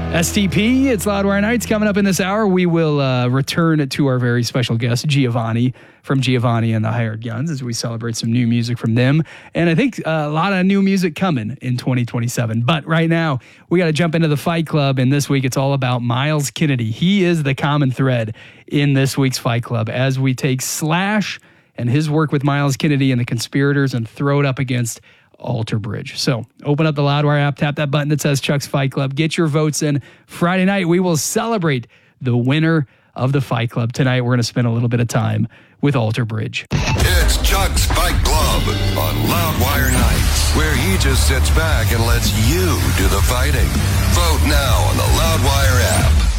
STP, it's Loudwire Nights. Coming up in this hour, we will return to our very special guest, Giovanni, from Giovanni and the Hired Guns, as we celebrate some new music from them. And I think a lot of new music coming in 2027. But right now, we got to jump into the Fight Club. And this week, it's all about Myles Kennedy. He is the common thread in this week's Fight Club as we take Slash and his work with Myles Kennedy and the Conspirators and throw it up against Alter Bridge. So open up the Loudwire app, tap that button that says Chuck's Fight Club, get your votes in. Friday night, we will celebrate the winner of the Fight Club. Tonight, we're going to spend a little bit of time with Alter Bridge. It's Chuck's Fight Club on Loudwire Nights, where he just sits back and lets you do the fighting. Vote now on the Loudwire app.